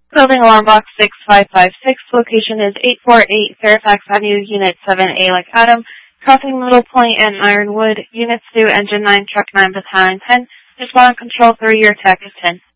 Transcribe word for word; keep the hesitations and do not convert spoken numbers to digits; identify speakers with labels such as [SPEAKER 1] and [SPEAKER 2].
[SPEAKER 1] Building Alarm Box six five five six, location is eight forty-eight Fairfax Avenue, Unit seven A like Adam, crossing Middle Point and Ironwood, Units two, Engine nine, Truck nine, Battalion ten, Respond Control three, your attack is ten.